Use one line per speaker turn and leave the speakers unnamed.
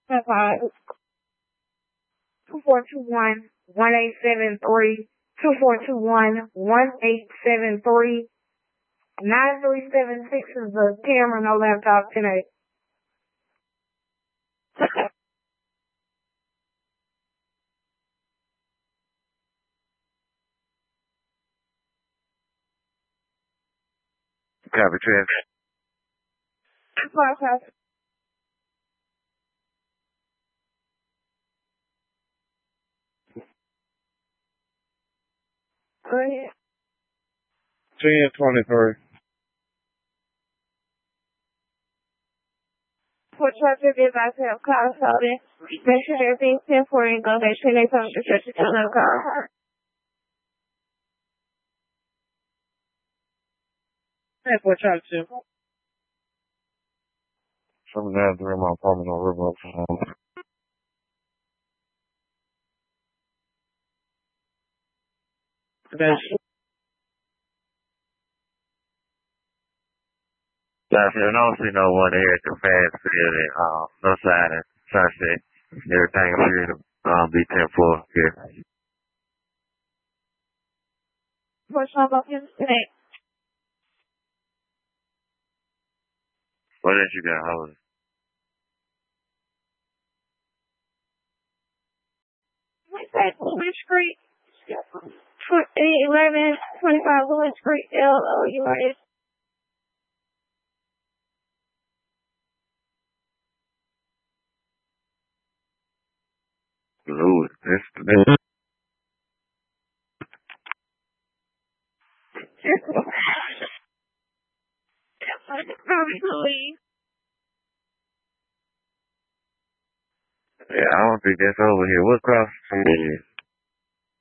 5 2421-1873, 2421-1873, 9376 is the camera, no laptop today.
Copy, Trev.
5. Go ahead.
1023.
For traffic advice have call something. Make sure everything's 10-4 and go make sure they come to church to tell them call.
10-4 traffic to.
Something down through my apartment on River Oak. That's it. I don't see no one here at the fast food and no sign of sunset. Everything appears to be 10-4 here.
What's up about today?
What else you got, hold it?
Wood Street, 1125 Wood Street, LOUS.
Lord, that's yeah, I don't think that's over here. What cross street is?